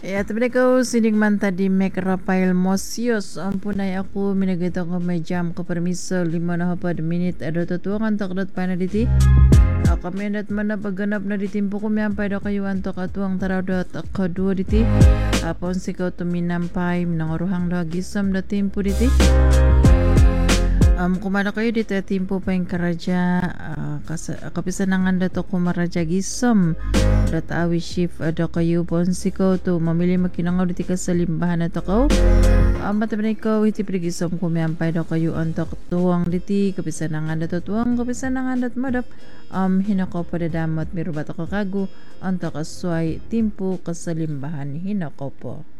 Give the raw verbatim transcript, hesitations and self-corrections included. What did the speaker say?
Ya, tapi ko sining manta di Mek Rafael Mosios. Ampunay ako minagito ko may jam ko permiso lima na hapad minute ado tutuangan takdat pa na diti. Kami dat mana pagganap na ditimpo ko may ampay daw kayo antok atuang tarawdat kadua diti. Apon sikaw tuminampay minanguruhang daw gisam da timpo diti. Um, kumana kayo dito timpo pa yung karaja uh, kas, kapisanangan dato kumaraja gisam dat awi shift ada kayo ponsiko to mamili makinangaw diti ka sa limbahan na to ko um, matabanay ko iti prigisom kumiampay daw kayo antok tuwang diti kapisanangan dato tuwang kapisanangan dat madap um, hinako padadamot mirubat ako kago antok asway timpo ka sa limbahan hinako po.